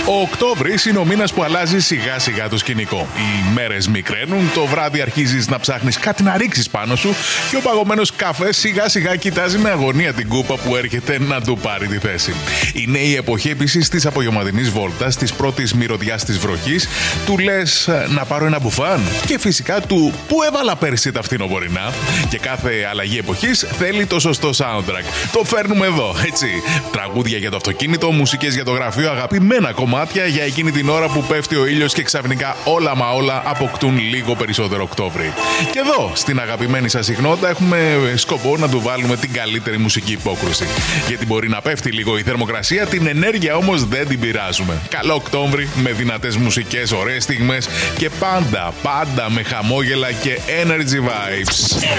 Ο Οκτώβρης είναι ο μήνας που αλλάζει σιγά σιγά το σκηνικό. Οι μέρες μικραίνουν, το βράδυ αρχίζεις να ψάχνεις κάτι να ρίξεις πάνω σου και ο παγωμένος καφές σιγά σιγά κοιτάζει με αγωνία την κούπα που έρχεται να του πάρει τη θέση. Είναι η εποχή επίσης της απογευματινής βόλτας, της πρώτης μυρωδιάς της βροχής, του λες να πάρω ένα μπουφάν και φυσικά του που έβαλα πέρσι τα φθινοπορεινά. Και κάθε αλλαγή εποχής θέλει το σωστό soundtrack. Το φέρνουμε εδώ, έτσι. Τραγούδια για το αυτοκίνητο, μουσικές για το γραφείο, αγαπημένα κομμάτια για εκείνη την ώρα που πέφτει ο ήλιος και ξαφνικά όλα μα όλα αποκτούν λίγο περισσότερο Οκτώβρη. Και εδώ, στην αγαπημένη σας συχνότητα, έχουμε σκοπό να του βάλουμε την καλύτερη μουσική υπόκρουση. Γιατί μπορεί να πέφτει λίγο η θερμοκρασία, την ενέργεια όμως δεν την πειράζουμε. Καλό Οκτώβρη με δυνατές μουσικές, ωραίες στιγμές και πάντα με χαμόγελα και energy vibes.